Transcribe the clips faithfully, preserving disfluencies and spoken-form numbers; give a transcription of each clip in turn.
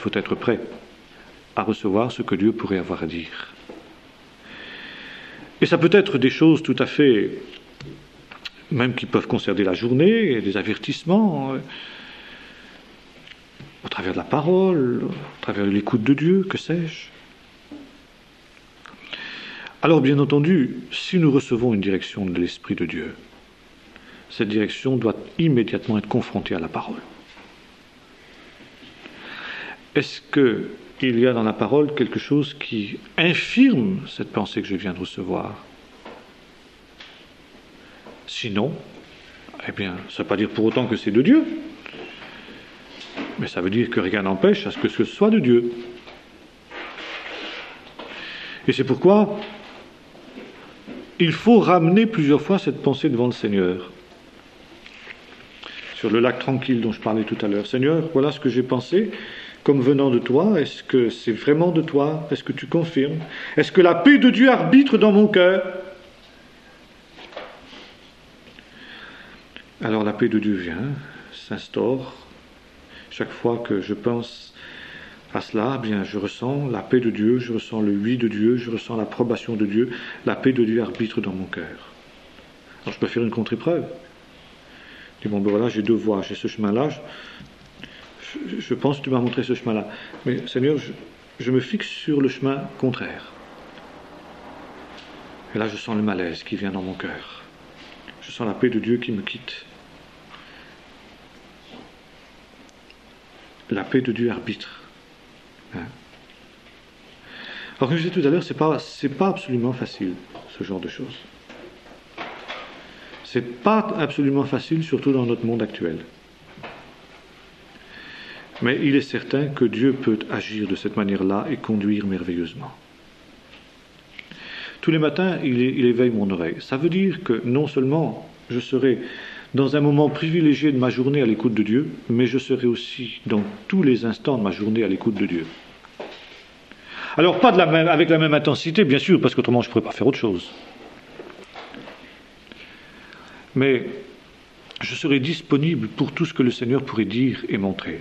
faut être prêt à recevoir ce que Dieu pourrait avoir à dire. Et ça peut être des choses tout à fait, même qui peuvent concerner la journée, des avertissements, euh, au travers de la parole, au travers de l'écoute de Dieu, que sais-je. Alors bien entendu, si nous recevons une direction de l'Esprit de Dieu, cette direction doit immédiatement être confrontée à la parole. Est-ce qu'il y a dans la parole quelque chose qui infirme cette pensée que je viens de recevoir? Sinon, eh bien, ça ne veut pas dire pour autant que c'est de Dieu, mais ça veut dire que rien n'empêche à ce que ce soit de Dieu. Et c'est pourquoi il faut ramener plusieurs fois cette pensée devant le Seigneur. Sur le lac tranquille dont je parlais tout à l'heure. Seigneur, voilà ce que j'ai pensé comme venant de toi. Est-ce que c'est vraiment de toi? Est-ce que tu confirmes? Est-ce que la paix de Dieu arbitre dans mon cœur? Alors la paix de Dieu vient, s'instaure. Chaque fois que je pense à cela, eh bien, je ressens la paix de Dieu, je ressens le oui de Dieu, je ressens l'approbation de Dieu. La paix de Dieu arbitre dans mon cœur. Alors je peux faire une contre-épreuve. Je dis, bon ben voilà, j'ai deux voies, j'ai ce chemin-là. Je, je pense que tu m'as montré ce chemin-là. Mais Seigneur, je, je me fixe sur le chemin contraire. Et là, je sens le malaise qui vient dans mon cœur. Je sens la paix de Dieu qui me quitte. La paix de Dieu arbitre. Hein? Alors, comme je disais tout à l'heure, c'est pas, c'est pas absolument facile, ce genre de choses. C'est pas absolument facile, surtout dans notre monde actuel. Mais il est certain que Dieu peut agir de cette manière-là et conduire merveilleusement. Tous les matins, il, il éveille mon oreille. Ça veut dire que non seulement je serai dans un moment privilégié de ma journée à l'écoute de Dieu, mais je serai aussi dans tous les instants de ma journée à l'écoute de Dieu. Alors pas de la même, avec la même intensité, bien sûr, parce qu'autrement je ne pourrais pas faire autre chose. Mais je serai disponible pour tout ce que le Seigneur pourrait dire et montrer.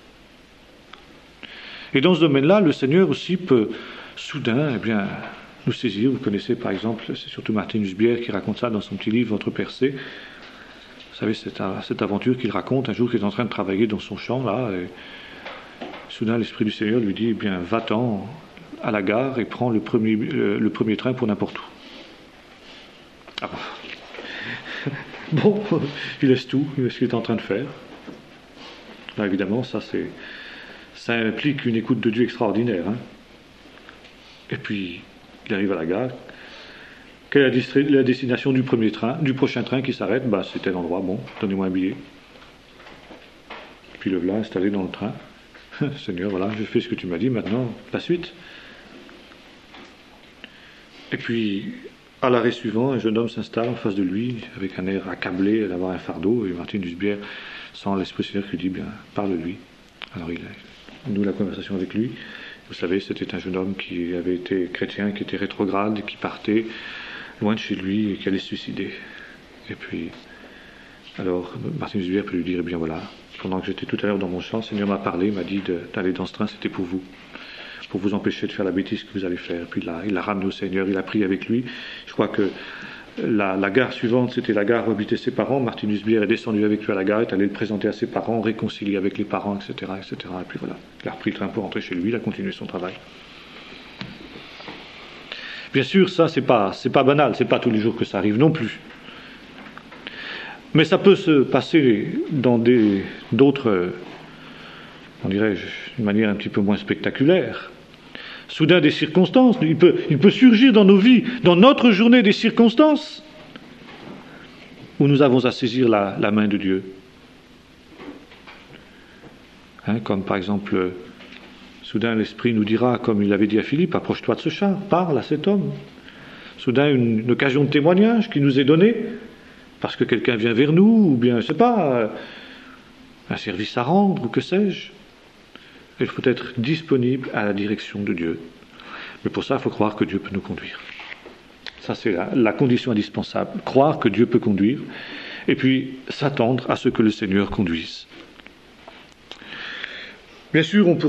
Et dans ce domaine-là, le Seigneur aussi peut soudain, eh bien, nous saisir. Vous connaissez par exemple, c'est surtout Martin Nussbier qui raconte ça dans son petit livre « Votre percée ». Vous savez, cette, cette aventure qu'il raconte, un jour qu'il est en train de travailler dans son champ, là, et soudain l'Esprit du Seigneur lui dit, eh bien, va-t'en à la gare et prends le premier, le, le premier train pour n'importe où. Ah. Bon, il laisse tout, il laisse ce qu'il est en train de faire. Là, évidemment, ça, c'est, ça implique une écoute de Dieu extraordinaire. Hein. Et puis, il arrive à la gare. Quelle est la, distri- la destination du premier train, du prochain train qui s'arrête? Bah, c'est tel endroit, bon, donnez-moi un billet. Puis le voilà installé dans le train. Seigneur, voilà, je fais ce que tu m'as dit, maintenant, la suite. Et puis, à l'arrêt suivant, un jeune homme s'installe en face de lui, avec un air accablé d'avoir un fardeau, et Martin Nussbier, sans l'Esprit Seigneur, qui lui dit, bien, parle-lui. Alors il noue la conversation avec lui. Vous savez, c'était un jeune homme qui avait été chrétien, qui était rétrograde, qui partait loin de chez lui et qui allait se suicider. Et puis, alors, Martin Nussbier peut lui dire, eh bien voilà, pendant que j'étais tout à l'heure dans mon champ, le Seigneur m'a parlé, il m'a dit de, d'aller dans ce train, c'était pour vous. Pour vous empêcher de faire la bêtise que vous allez faire. Puis là, il l'a ramené au Seigneur, il a prié avec lui. Je crois que la, la gare suivante, c'était la gare où habitaient ses parents. Martin Nussbier est descendu avec lui à la gare, est allé le présenter à ses parents, réconcilier avec les parents, et cetera, et cetera. Et puis voilà, il a repris le train pour rentrer chez lui, il a continué son travail. Bien sûr, ça, c'est pas, c'est pas banal, c'est pas tous les jours que ça arrive non plus. Mais ça peut se passer dans des, d'autres, on dirait, d'une manière un petit peu moins spectaculaire. Soudain, des circonstances, il peut, il peut surgir dans nos vies, dans notre journée, des circonstances où nous avons à saisir la, la main de Dieu. Hein, comme par exemple, soudain l'Esprit nous dira, comme il l'avait dit à Philippe, approche-toi de ce chat, parle à cet homme. Soudain, une, une occasion de témoignage qui nous est donnée, parce que quelqu'un vient vers nous, ou bien, je ne sais pas, un service à rendre, ou que sais-je. Il faut être disponible à la direction de Dieu. Mais pour ça, il faut croire que Dieu peut nous conduire. Ça, c'est la, la condition indispensable. Croire que Dieu peut conduire, et puis s'attendre à ce que le Seigneur conduise. Bien sûr, on pourrait